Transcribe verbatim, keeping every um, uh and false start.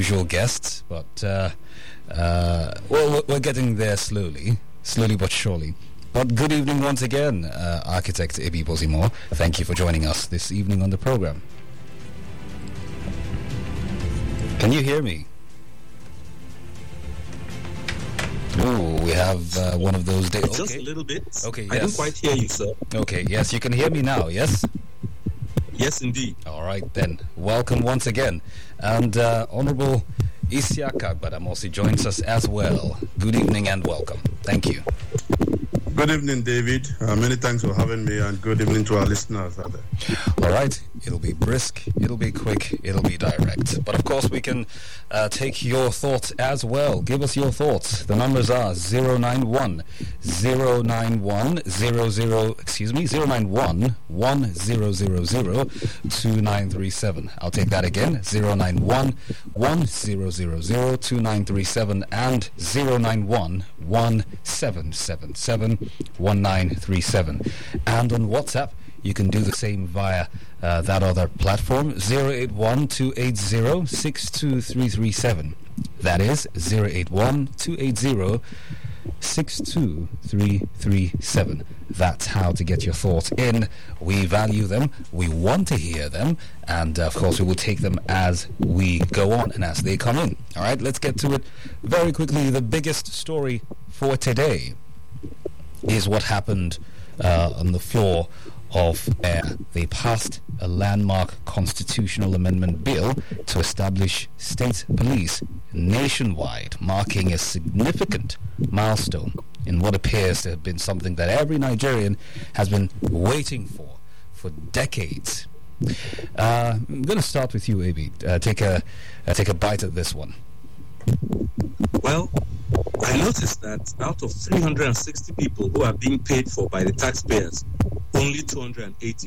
usual guests, but uh, uh, well, we're getting there slowly, slowly but surely. But good evening once again, uh, Architect Ibi Bozimo. Thank you for joining us this evening on the program. Can you hear me? Oh, we have uh, one of those days. Okay. Just a little bit. Okay, yes. I don't quite hear you, sir. Okay, yes, you can hear me now, yes? Yes, indeed. All right, then. Welcome once again. And uh, Honorable Isiaka Badamosi joins us as well. Good evening and welcome. Thank you. Good evening, David. Uh, many thanks for having me, and good evening to our listeners out there. All right. It'll be brisk, it'll be quick, it'll be direct. But of course, we can uh, take your thoughts as well. Give us your thoughts. The numbers are zero nine one zero nine one zero zero, excuse me, zero nine one one zero zero zero two nine three seven. I'll take that again, zero nine one one zero zero zero two nine three seven and zero nine one one seven seven seven one nine three seven. And on WhatsApp, you can do the same via uh, that other platform, zero eight one two eight zero six two three three seven. That is zero eight one two eight zero six two three three seven. That's how to get your thoughts in. We value them, we want to hear them, and uh, of course we will take them as we go on and as they come in. All right, let's get to it very quickly. The biggest story for today is what happened uh, on the floor of air. They passed a landmark constitutional amendment bill to establish state police nationwide, marking a significant milestone in what appears to have been something that every Nigerian has been waiting for for decades. Uh, I'm going to start with you, Abi. Uh, take a uh, take a bite at this one. Well, I noticed that out of three hundred sixty people who are being paid for by the taxpayers, only two hundred eighty